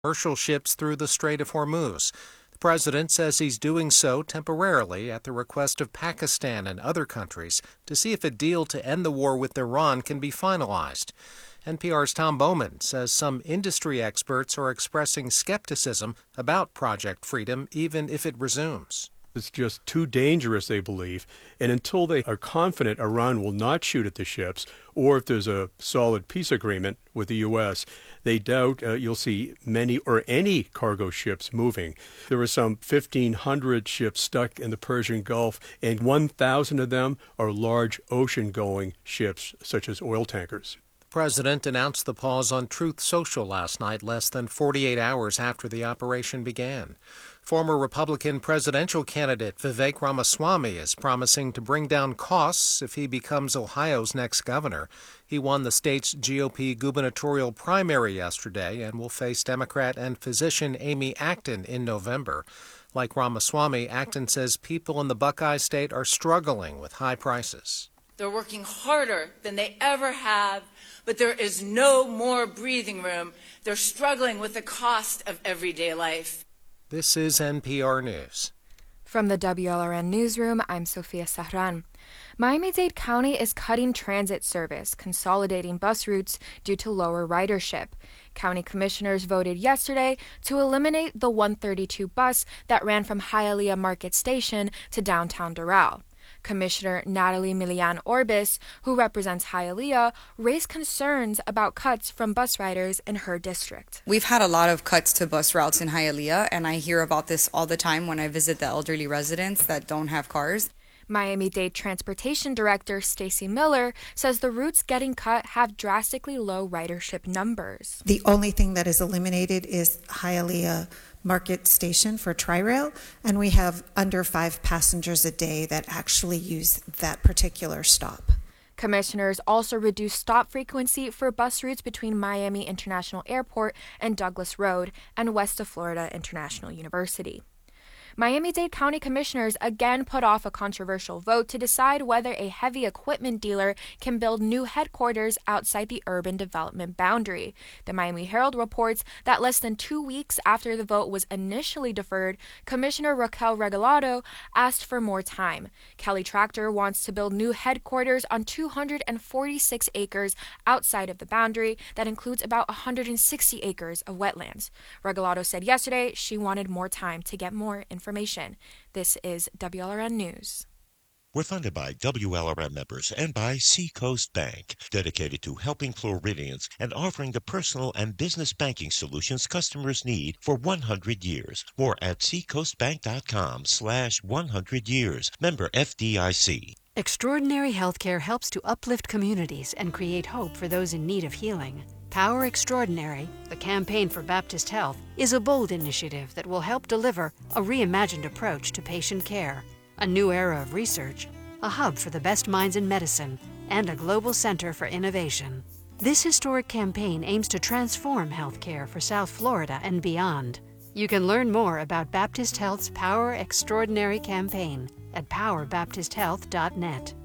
commercial ships through the Strait of Hormuz. The president says he's doing so temporarily at the request of Pakistan and other countries to see if a deal to end the war with Iran can be finalized. NPR's Tom Bowman says some industry experts are expressing skepticism about Project Freedom, even if it resumes. It's just too dangerous, they believe, and until they are confident Iran will not shoot at the ships, or if there's a solid peace agreement with the U.S., they doubt you'll see many or any cargo ships moving. There were some 1,500 ships stuck in the Persian Gulf, and 1,000 of them are large ocean-going ships, such as oil tankers. The president announced the pause on Truth Social last night, less than 48 hours after the operation began. Former Republican presidential candidate Vivek Ramaswamy is promising to bring down costs if he becomes Ohio's next governor. He won the state's GOP gubernatorial primary yesterday and will face Democrat and physician Amy Acton in November. Like Ramaswamy, Acton says people in the Buckeye State are struggling with high prices. They're working harder than they ever have, but there is no more breathing room. They're struggling with the cost of everyday life. This is NPR News. From the WLRN Newsroom, I'm Sophia Sahran. Miami-Dade County is cutting transit service, consolidating bus routes due to lower ridership. County commissioners voted yesterday to eliminate the 132 bus that ran from Hialeah Market Station to downtown Doral. Commissioner Natalie Milian-Orbis, who represents Hialeah, raised concerns about cuts from bus riders in her district. We've had a lot of cuts to bus routes in Hialeah, and I hear about this all the time when I visit the elderly residents that don't have cars. Miami-Dade Transportation Director Stacy Miller says the routes getting cut have drastically low ridership numbers. The only thing that is eliminated is Hialeah Market Station for Tri-Rail, and we have under 5 passengers a day that actually use that particular stop. Commissioners also reduced stop frequency for bus routes between Miami International Airport and Douglas Road and west of Florida International University. Miami-Dade County Commissioners again put off a controversial vote to decide whether a heavy equipment dealer can build new headquarters outside the urban development boundary. The Miami Herald reports that less than 2 weeks after the vote was initially deferred, Commissioner Raquel Regalado asked for more time. Kelly Tractor wants to build new headquarters on 246 acres outside of the boundary that includes about 160 acres of wetlands. Regalado said yesterday she wanted more time to get more information. This is WLRN News. We're funded by WLRN members and by Seacoast Bank, dedicated to helping Floridians and offering the personal and business banking solutions customers need for 100 years. More at seacoastbank.com/100 years. Member FDIC. Extraordinary Healthcare helps to uplift communities and create hope for those in need of healing. Power Extraordinary, the campaign for Baptist Health, is a bold initiative that will help deliver a reimagined approach to patient care, a new era of research, a hub for the best minds in medicine, and a global center for innovation. This historic campaign aims to transform healthcare for South Florida and beyond. You can learn more about Baptist Health's Power Extraordinary campaign at powerbaptisthealth.net.